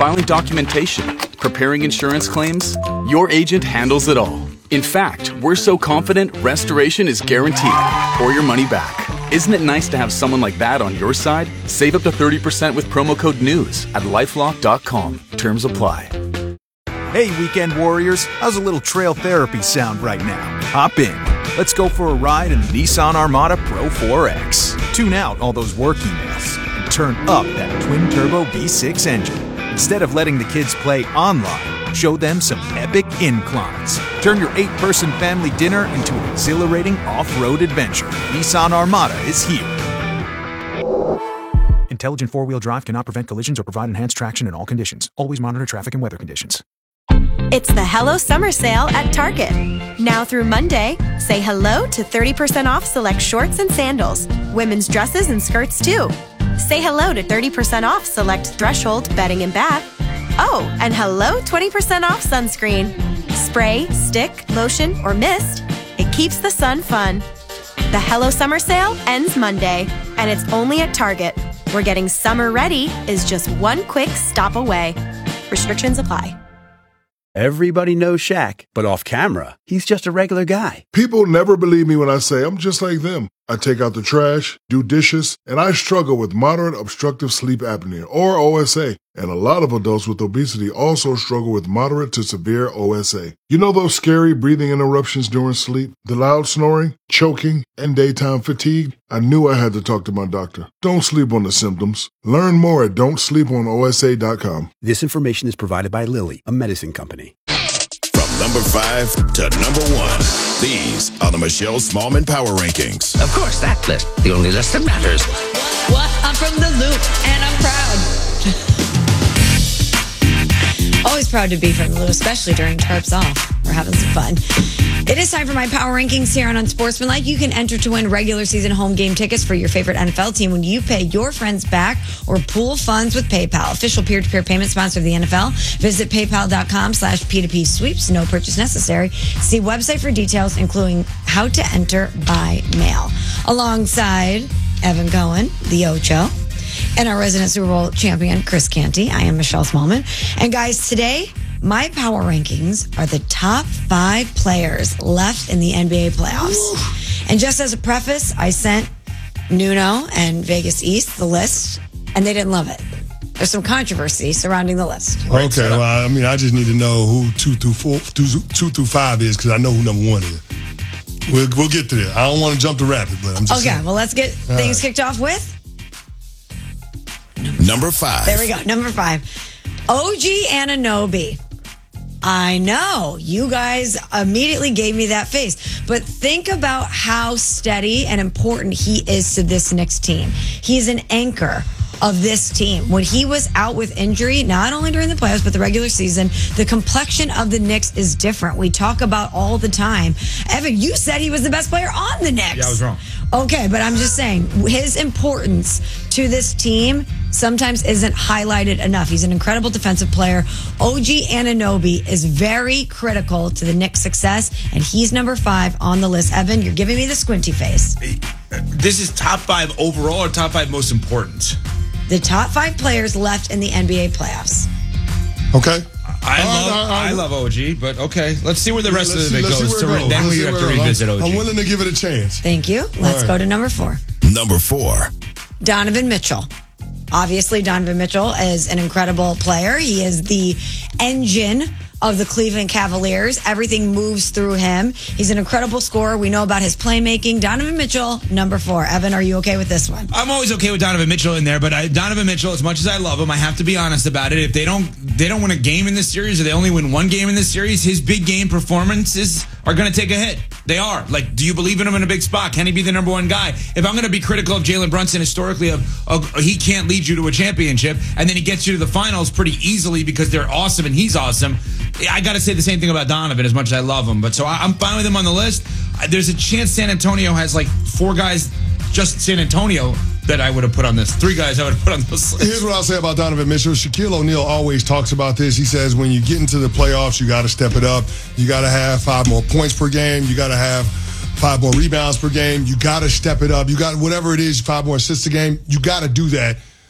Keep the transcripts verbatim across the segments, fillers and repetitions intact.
filing documentation, preparing insurance claims. Your agent handles it all. In fact, we're so confident restoration is guaranteed or your money back. Isn't it nice to have someone like that on your side? Save up to thirty percent with promo code NEWS at lifelock dot com. Terms apply. Hey, weekend warriors, how's a little trail therapy sound right now? Hop in. Let's go for a ride in the Nissan Armada Pro four X. Tune out all those work emails and turn up that twin-turbo V six engine. Instead of letting the kids play online, show them some epic inclines. Turn your eight-person family dinner into an exhilarating off-road adventure. Nissan Armada is here. Intelligent four-wheel drive cannot prevent collisions or provide enhanced traction in all conditions. Always monitor traffic and weather conditions. It's the Hello Summer Sale at Target. Now through Monday, say hello to thirty percent off select shorts and sandals, women's dresses and skirts too. Say hello to thirty percent off select Threshold bedding and bath. Oh, and hello twenty percent off sunscreen. Spray, stick, lotion, or mist, it keeps the sun fun. The Hello Summer Sale ends Monday, and it's only at Target, where getting summer ready is just one quick stop away. Restrictions apply. Everybody knows Shaq, but off camera, he's just a regular guy. People never believe me when I say I'm just like them. I take out the trash, do dishes, and I struggle with moderate obstructive sleep apnea, or O S A. And a lot of adults with obesity also struggle with moderate to severe O S A. You know those scary breathing interruptions during sleep, the loud snoring, choking, and daytime fatigue? I knew I had to talk to my doctor. Don't sleep on the symptoms. Learn more at don't sleep on O S A dot com. This information is provided by Lilly, a medicine company. From number five to number one, these are the Michelle Smallman Power Rankings. Of course, that list, the only list that matters. What? I'm from the Loop, and I'm proud. Always proud to be from the Loop, especially during Tarps Off. We're having some fun. It is time for my power rankings here on Unsportsmanlike. You can enter to win regular season home game tickets for your favorite N F L team when you pay your friends back or pool funds with PayPal. Official peer-to-peer payment sponsor of the N F L. Visit paypal.com slash P2P sweeps. No purchase necessary. See website for details, including how to enter by mail. Alongside Evan Cohen, the Ocho, and our resident Super Bowl champion, Chris Canty. I am Michelle Smallman. And guys, today, my power rankings are the top five players left in the N B A playoffs. Ooh. And just as a preface, I sent Nuno and Vegas East the list, and they didn't love it. There's some controversy surrounding the list. Okay, well, I mean, I just need to know who two through four, two, two through five is, because I know who number one is. We'll, we'll get to that. I don't want to jump the rabbit, but I'm just Okay, saying. well, let's get All things right. kicked off with Number five. There we go. Number five. O G Anunoby. I know. You guys immediately gave me that face. But think about how steady and important he is to this Knicks team. He's an anchor of this team. When he was out with injury, not only during the playoffs, but the regular season, the complexion of the Knicks is different. We talk about all the time. Evan, you said he was the best player on the Knicks. Yeah, I was wrong. Okay, but I'm just saying, his importance to this team sometimes isn't highlighted enough. He's an incredible defensive player. O G Anunoby is very critical to the Knicks' success, and he's number five on the list. Evan, you're giving me the squinty face. This is top five overall or top five most important? The top five players left in the N B A playoffs. Okay. I All love right, all right. I love O G, but okay. Let's see where the rest Let's of see- it let's see goes. where it To- goes. Then Let's we see have to where it goes. revisit O G. I'm willing to give it a chance. Thank you. Let's right. go to number four. Number four. Donovan Mitchell. Obviously, Donovan Mitchell is an incredible player. He is the engine of the Cleveland Cavaliers. Everything moves through him. He's an incredible scorer. We know about his playmaking. Donovan Mitchell, number four. Evan, are you okay with this one? I'm always okay with Donovan Mitchell in there, but I, Donovan Mitchell, as much as I love him, I have to be honest about it. If they don't they don't win a game in this series, or they only win one game in this series, his big game performances are going to take a hit. They are. Like, do you believe in him in a big spot? Can he be the number one guy? If I'm going to be critical of Jalen Brunson historically, of, of he can't lead you to a championship, and then he gets you to the finals pretty easily because they're awesome and he's awesome, I got to say the same thing about Donovan, as much as I love him. But so I, I'm fine with him on the list. There's a chance San Antonio has like four guys, just San Antonio, that I would have put on this. Three guys I would have put on this list. Here's what I'll say about Donovan Mitchell. Shaquille O'Neal always talks about this. He says when you get into the playoffs, you got to step it up. You got to have five more points per game. You got to have five more rebounds per game. You got to step it up. You got whatever it is, five more assists a game. You got to do that.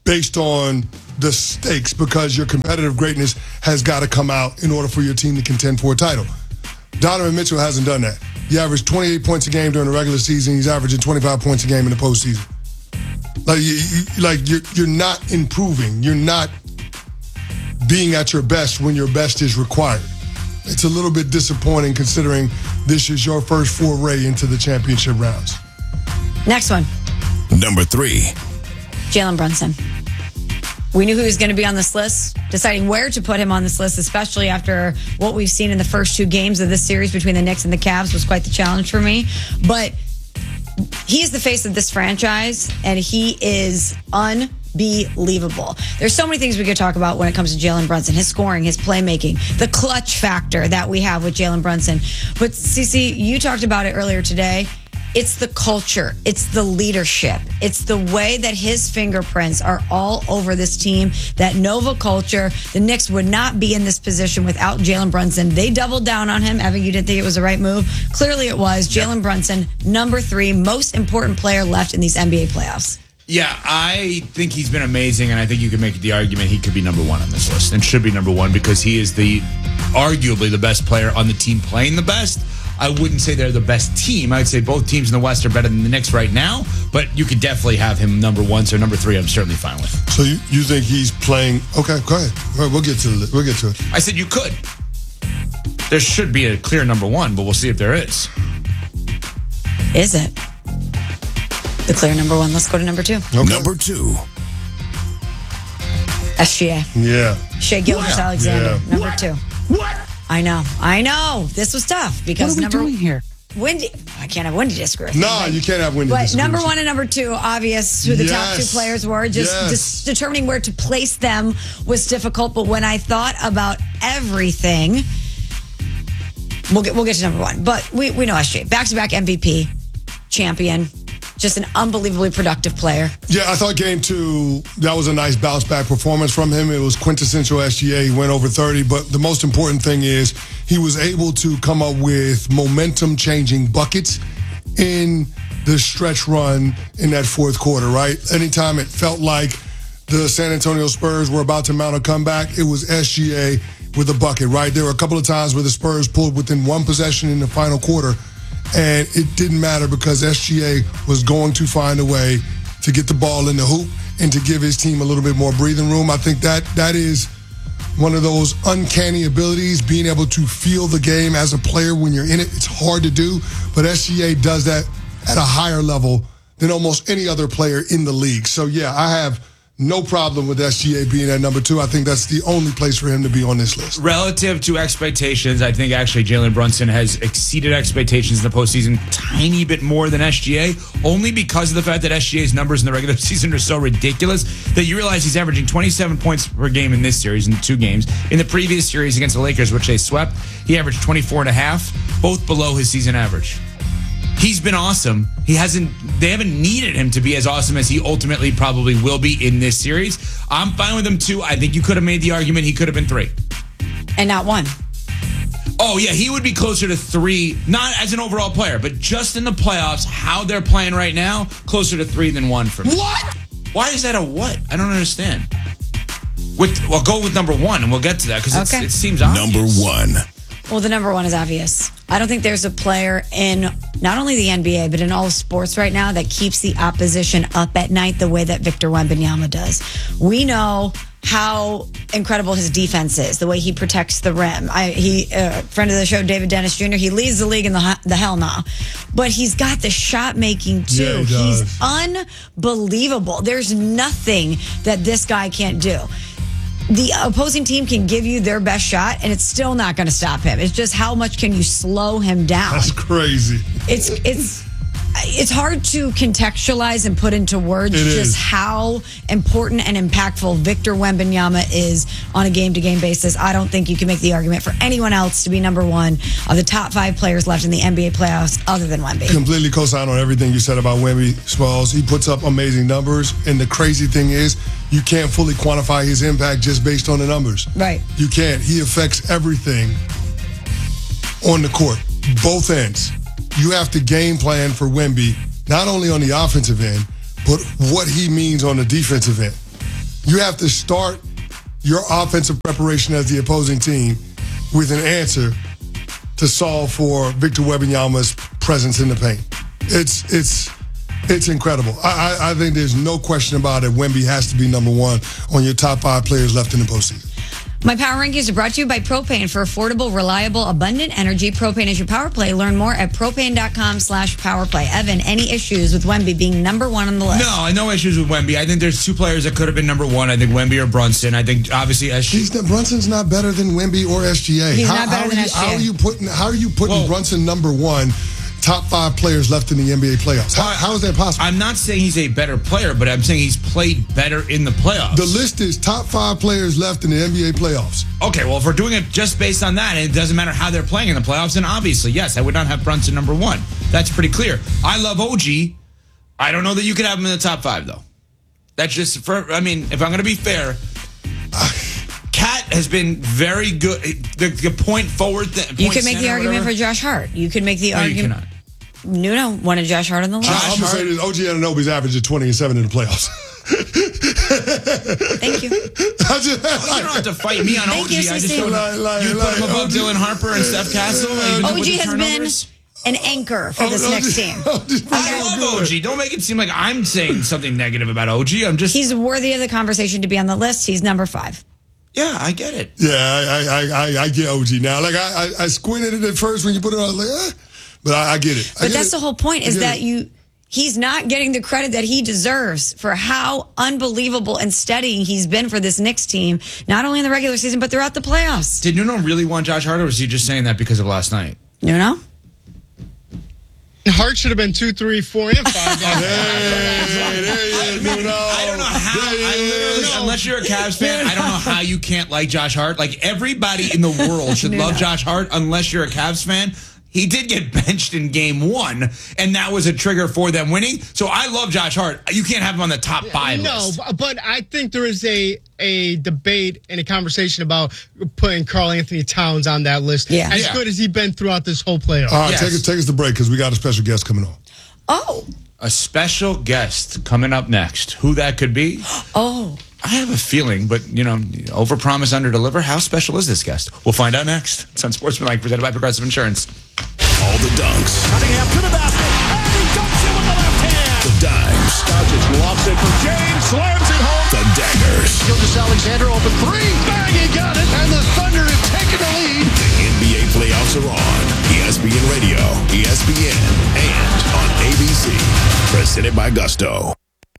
based on the stakes, because your competitive greatness has got to come out in order for your team to contend for a title. Donovan Mitchell hasn't done that. He averaged twenty-eight points a game during the regular season. He's averaging twenty-five points a game in the postseason. Like, you, you, like you're, you're not improving. You're not being at your best when your best is required. It's a little bit disappointing considering this is your first foray into the championship rounds. Next one. Number three. Jalen Brunson. We knew he was going to be on this list. Deciding where to put him on this list, especially after what we've seen in the first two games of this series between the Knicks and the Cavs, was quite the challenge for me. But he is the face of this franchise, and he is unbelievable. There's so many things we could talk about when it comes to Jalen Brunson. His scoring, his playmaking, the clutch factor that we have with Jalen Brunson. But, Cece, you talked about it earlier today. It's the culture. It's the leadership. It's the way that his fingerprints are all over this team, that Nova culture. The Knicks would not be in this position without Jalen Brunson. They doubled down on him. Evan, you didn't think it was the right move? Clearly it was. Jalen Brunson, number three, most important player left in these N B A playoffs. Yeah, I think he's been amazing, and I think you could make the argument he could be number one on this list and should be number one because he is the arguably the best player on the team playing the best. I wouldn't say they're the best team. I'd say both teams in the West are better than the Knicks right now, but you could definitely have him number one. So number three, I'm certainly fine with. So you, you think he's playing? Okay, go ahead. All right, we'll get to it. We'll get to it. I said you could. There should be a clear number one, but we'll see if there is. Is it the clear number one? Let's go to number two. Okay. Number two. S G A. Yeah. Shai Gilgeous-Alexander. Yeah. Number What? two. What? I know. I know. This was tough because What are we number doing here? Wendy. I can't have Wendy disagree with Nah, me, you can't have Wendy But disagree number with you. one and number two, obvious who the top two Yes. players were. Just, Yes. just determining where to place them was difficult. But when I thought about everything, we'll get we'll get to number one. But we we know S G A, back to back M V P, champion, just an unbelievably productive player. Yeah, I thought game two, that was a nice bounce back performance from him. It was quintessential S G A. He went over thirty. But the most important thing is he was able to come up with momentum changing buckets in the stretch run in that fourth quarter, right? Anytime it felt like the San Antonio Spurs were about to mount a comeback, it was S G A with a bucket, right? There were a couple of times where the Spurs pulled within one possession in the final quarter, and it didn't matter because S G A was going to find a way to get the ball in the hoop and to give his team a little bit more breathing room. I think that that is one of those uncanny abilities, being able to feel the game as a player when you're in it. It's hard to do, but S G A does that at a higher level than almost any other player in the league. So, yeah, I have no problem with S G A being at number two. I think that's the only place for him to be on this list. Relative to expectations, I think actually Jalen Brunson has exceeded expectations in the postseason tiny bit more than S G A, only because of the fact that S G A's numbers in the regular season are so ridiculous that you realize he's averaging twenty-seven points per game in this series, in two games. In the previous series against the Lakers, which they swept, he averaged twenty-four and a half, both below his season average. He's been awesome. He hasn't, they haven't needed him to be as awesome as he ultimately probably will be in this series. I'm fine with him too. I think you could have made the argument he could have been three. And not one. Oh, yeah, he would be closer to three, not as an overall player, but just in the playoffs, how they're playing right now, closer to three than one for me. What? Why is that a what? I don't understand. With, well, go with number one, and we'll get to that because Okay. it seems obvious. Number one. Well, the number one is obvious. I don't think there's a player in not only the N B A, but in all of sports right now that keeps the opposition up at night the way that Victor Wembanyama does. We know how incredible his defense is, the way he protects the rim. I, he, uh, friend of the show, David Dennis Junior, he leads the league in the, the hell now. But he's got the shot making too. Yeah, he does. He's unbelievable. There's nothing that this guy can't do. The opposing team can give you their best shot, and it's still not going to stop him. It's just how much can you slow him down? That's crazy. It's it's it's hard to contextualize and put into words It just is. how important and impactful Victor Wembanyama is on a game-to-game basis. I don't think you can make the argument for anyone else to be number one of the top five players left in the N B A playoffs other than Wemby. Completely co-sign on everything you said about Wemby, Smalls. He puts up amazing numbers, and the crazy thing is you can't fully quantify his impact just based on the numbers. Right. You can't. He affects everything on the court, both ends. You have to game plan for Wemby, not only on the offensive end, but what he means on the defensive end. You have to start your offensive preparation as the opposing team with an answer to solve for Victor Wembanyama's presence in the paint. It's it's it's incredible. I, I, I think there's no question about it. Wemby has to be number one on your top five players left in the postseason. My Power Rankings are brought to you by Propane. For affordable, reliable, abundant energy, Propane is your power play. Learn more at propane.com slash power play. Evan, any issues with Wemby being number one on the list? No, no issues with Wemby. I think there's two players that could have been number one. I think Wemby or Brunson. I think obviously S G A. He's not, Brunson's not better than Wemby or S G A. He's how, not better how than you, S G A. How are you putting, how are you putting Well, Brunson number one? Top five players left in the N B A playoffs. How, how is that possible? I'm not saying he's a better player, but I'm saying he's played better in the playoffs. The list is top five players left in the N B A playoffs. Okay, well, if we're doing it just based on that, and it doesn't matter how they're playing in the playoffs, then obviously, yes, I would not have Brunson number one. That's pretty clear. I love O G. I don't know that you could have him in the top five, though. That's just, for. I mean, if I'm going to be fair, Cat has been very good. The, the point forward thing. You could make the argument for Josh Hart. You could make the No, you argument. cannot. Nuno wanted Josh Hart on the list. I'm going to say this. O G Anunoby's average is twenty and seven in the playoffs. Thank you. I just, You don't have to fight me on Thank O G. you, I just Cece. don't. Like, like, You put like, him above O G Dylan Harper and Steph Castle. even O with G the has turnovers. been an anchor for this O G next team. O G's pretty I love good. O G. Don't make it seem like I'm saying something negative about O G. I'm just. He's worthy of the conversation to be on the list. He's number five. Yeah, I get it. Yeah, I, I, I, I get O G now. Like I, I, I squinted at it at first when you put it on. I was like, eh. But I, I get it. I But get that's it. the whole point, I is get that it. you he's not getting the credit that he deserves for how unbelievable and steady he's been for this Knicks team, not only in the regular season, but throughout the playoffs. Did Nuno really want Josh Hart, or was he just saying that because of last night? Nuno? Hart should have been two, three, four, and five. Hey, there you go, Nuno. I don't know how. I literally, unless you're a Cavs fan, I don't know how you can't like Josh Hart. Like, everybody in the world should love Josh Hart unless you're a Cavs fan. He did get benched in game one, and that was a trigger for them winning. So I love Josh Hart. You can't have him on the top five No, list. but I think there is a a debate and a conversation about putting Karl Anthony Towns on that list. Yeah. As Yeah. good as he's been throughout this whole playoff. All right, Yes. take us take us to break because we got a special guest coming on. Oh. A special guest coming up next. Who that could be? Oh. I have a feeling, but, you know, overpromise, underdeliver. How special is this guest? We'll find out next. It's on Sportsmanlike, presented by Progressive Insurance. All the dunks. Cunningham to the basket, and he dunks it with the left hand. The dimes. Doncic lofts it for James, slams it home. The daggers. Gilgeous Alexander open three, bang, he got it, and the Thunder have taken the lead. The N B A playoffs are on. E S P N Radio, E S P N, and on A B C. Presented by Gusto.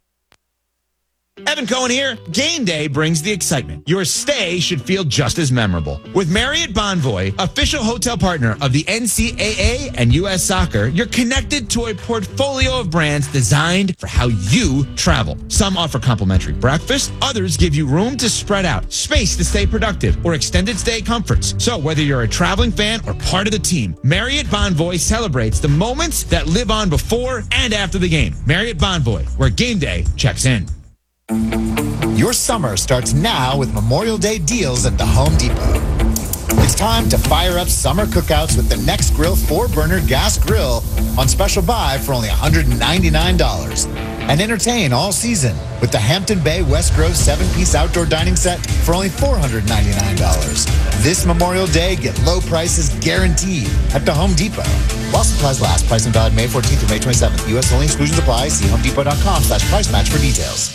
Evan Cohen here. Game day brings the excitement. Your stay should feel just as memorable. With Marriott Bonvoy, official hotel partner of the N C double A and U S Soccer, you're connected to a portfolio of brands designed for how you travel. Some offer complimentary breakfast, others give you room to spread out, space to stay productive, or extended stay comforts. So whether you're a traveling fan or part of the team, Marriott Bonvoy celebrates the moments that live on before and after the game. Marriott Bonvoy, where game day checks in. Your summer starts now with Memorial Day deals at the Home Depot. It's time to fire up summer cookouts with the Next Grill four burner gas grill on special buy for only one hundred ninety-nine dollars. And entertain all season with the Hampton Bay West Grove seven-piece outdoor dining set for only four hundred ninety-nine dollars. This Memorial Day, get low prices guaranteed at the Home Depot. While supplies last, price and valid May fourteenth through May twenty-seventh. U S only, exclusions apply. See homedepot.com slash price match for details.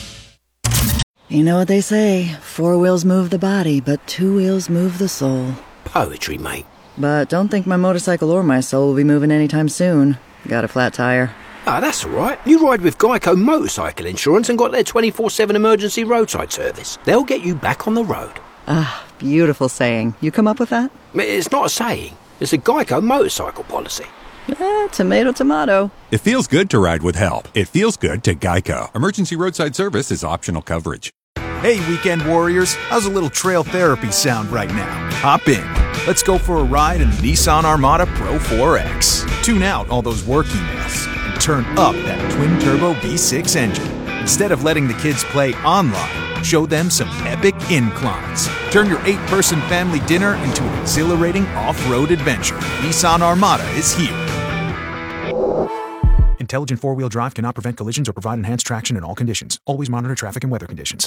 You know what they say, four wheels move the body, but two wheels move the soul. Poetry, mate. But don't think my motorcycle or my soul will be moving anytime soon. Got a flat tire. Ah, oh, that's all right. You ride with Geico Motorcycle Insurance and got their twenty-four seven emergency roadside service. They'll get you back on the road. Ah, beautiful saying. You come up with that? It's not a saying. It's a Geico motorcycle policy. Eh, tomato, tomato. It feels good to ride with help. It feels good to Geico. Emergency roadside service is optional coverage. Hey, weekend warriors, how's a little trail therapy sound right now? Hop in. Let's go for a ride in the Nissan Armada Pro four X. Tune out all those work emails and turn up that twin-turbo V six engine. Instead of letting the kids play online, show them some epic inclines. Turn your eight-person family dinner into an exhilarating off-road adventure. Nissan Armada is here. Intelligent four-wheel drive cannot prevent collisions or provide enhanced traction in all conditions. Always monitor traffic and weather conditions.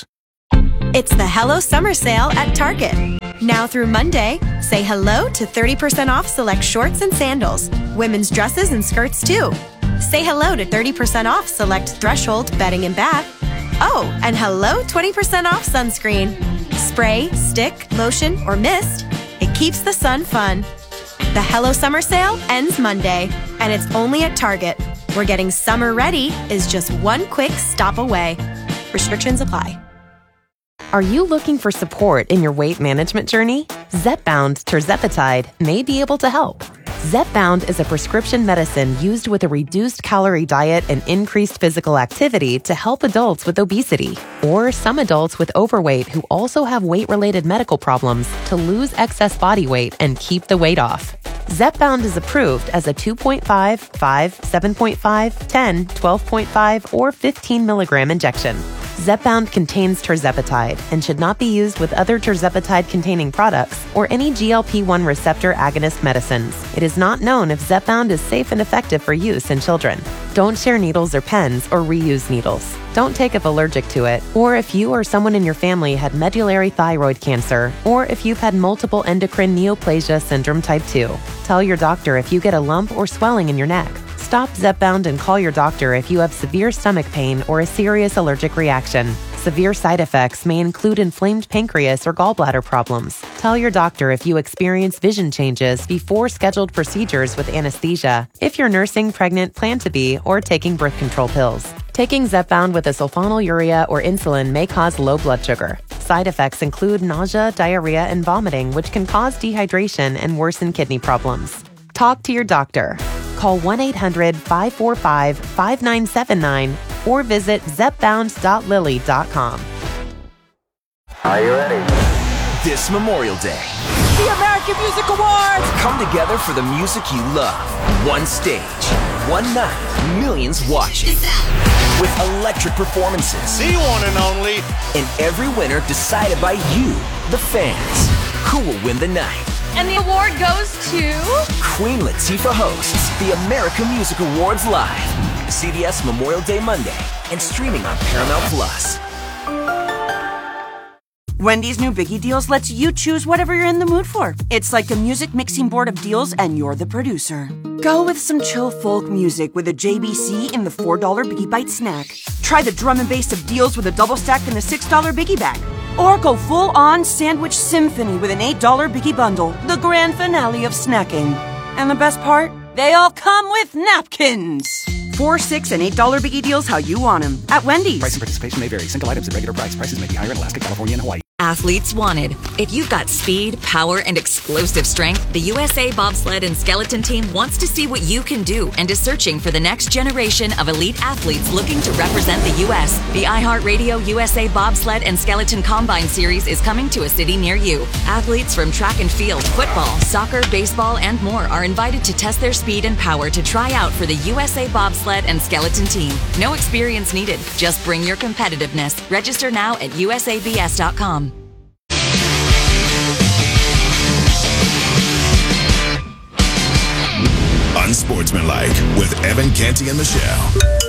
It's the Hello Summer Sale at Target. Now through Monday, say hello to thirty percent off select shorts and sandals, women's dresses and skirts too. Say hello to thirty percent off select Threshold bedding and bath. Oh, and hello twenty percent off sunscreen. Spray, stick, lotion, or mist, it keeps the sun fun. The Hello Summer Sale ends Monday, and it's only at Target, where getting summer ready is just one quick stop away. Restrictions apply. Are you looking for support in your weight management journey? Zepbound tirzepatide may be able to help. Zepbound is a prescription medicine used with a reduced calorie diet and increased physical activity to help adults with obesity or some adults with overweight who also have weight-related medical problems to lose excess body weight and keep the weight off. Zepbound is approved as a two point five, five, seven point five, ten, twelve point five, or fifteen milligram injection. Zepbound contains tirzepatide and should not be used with other tirzepatide-containing products or any G L P one receptor agonist medicines. It is not known if Zepbound is safe and effective for use in children. Don't share needles or pens or reuse needles. Don't take if allergic to it, or if you or someone in your family had medullary thyroid cancer, or if you've had multiple endocrine neoplasia syndrome type two. Tell your doctor if you get a lump or swelling in your neck. Stop Zepbound and call your doctor if you have severe stomach pain or a serious allergic reaction. Severe side effects may include inflamed pancreas or gallbladder problems. Tell your doctor if you experience vision changes before scheduled procedures with anesthesia, if you're nursing, pregnant, plan to be, or taking birth control pills. Taking Zepbound with a sulfonylurea or insulin may cause low blood sugar. Side effects include nausea, diarrhea, and vomiting, which can cause dehydration and worsen kidney problems. Talk to your doctor. Call one eight hundred, five four five, five nine seven nine or visit zepbound dot lilly dot com. Are you ready? This Memorial Day, the American Music Awards come together for the music you love. One stage, one night, millions watching. With electric performances. The one and only. And every winner decided by you, the fans. Who will win the night? And the award goes to... Queen Latifah hosts the American Music Awards live. C B S Memorial Day Monday and streaming on Paramount Plus. Wendy's new Biggie Deals lets you choose whatever you're in the mood for. It's like a music mixing board of deals and you're the producer. Go with some chill folk music with a J B C in the four dollar Biggie Bite snack. Try the drum and bass of deals with a double stack in the six dollar Biggie Bag. Or go full-on sandwich symphony with an eight dollar Biggie Bundle, the grand finale of snacking. And the best part? They all come with napkins! Four, six, and eight dollar Biggie Deals how you want them. At Wendy's. Price and participation may vary. Single items at regular price. Prices may be higher in Alaska, California, and Hawaii. Athletes wanted. If you've got speed, power, and explosive strength, the U S A Bobsled and Skeleton Team wants to see what you can do and is searching for the next generation of elite athletes looking to represent the U S The iHeartRadio U S A Bobsled and Skeleton Combine Series is coming to a city near you. Athletes from track and field, football, soccer, baseball, and more are invited to test their speed and power to try out for the U S A Bobsled and Skeleton Team. No experience needed. Just bring your competitiveness. Register now at U S A B S dot com. Unsportsmanlike with Evan Canty and Michelle.